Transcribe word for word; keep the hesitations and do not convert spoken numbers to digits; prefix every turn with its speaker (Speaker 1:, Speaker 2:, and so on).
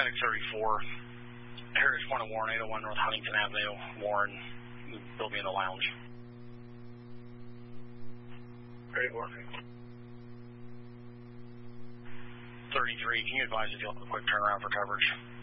Speaker 1: Medic thirty-four, Harris one of Warren, eight oh one North Huntington Avenue, Warren, they'll be in the lounge.
Speaker 2: Great working.
Speaker 1: thirty-three, can you advise if you'll have a quick turnaround for coverage?